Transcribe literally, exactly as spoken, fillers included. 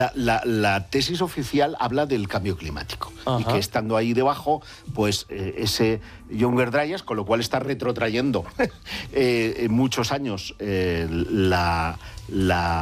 La, la, la tesis oficial habla del cambio climático. Ajá. Y que estando ahí debajo, pues eh, ese Younger Dryas, con lo cual está retrotrayendo eh, muchos años eh, la... la